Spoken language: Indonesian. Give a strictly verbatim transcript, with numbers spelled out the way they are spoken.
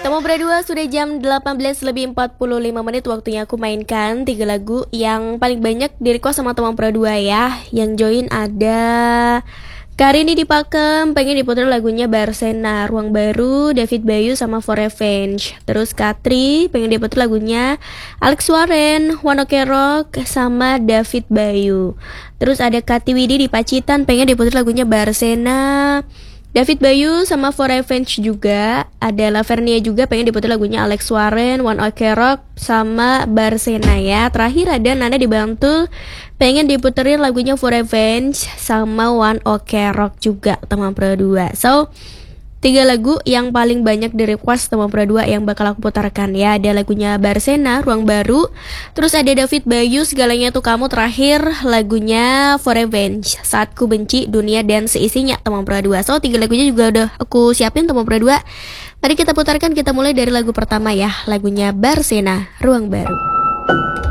Tomo berdua sudah jam delapan belas lebih empat puluh lima menit, waktunya aku mainkan tiga lagu yang paling banyak di request sama teman berdua ya. Yang join ada Karini di Pakem, pengen diputar lagunya Barsena, Ruang Baru, David Bayu sama For Revenge. Terus Katri pengen diputar lagunya Alex Warren, One Ok Rock sama David Bayu. Terus ada Kati Widi di Pacitan, pengen diputar lagunya Barsena, David Bayu sama For Revenge juga. Ada Lavernia juga pengen diputar lagunya Alex Warren, One Ok Rock sama Barsena ya. Terakhir ada Nana di Bantul, pengen diputerin lagunya For Revenge sama One Ok Rock juga teman Pro dua. So tiga lagu yang paling banyak di request teman Pro dua yang bakal aku putarkan ya. Ada lagunya Barsena, Ruang Baru, terus ada David Bayu, Segalanya Tuh Kamu, terakhir lagunya For Revenge, Saat Ku Benci Dunia dan Seisinya teman Pro dua. So tiga lagunya juga udah aku siapin teman Pro dua. Mari kita putarkan, kita mulai dari lagu pertama ya, lagunya Barsena, Ruang Baru.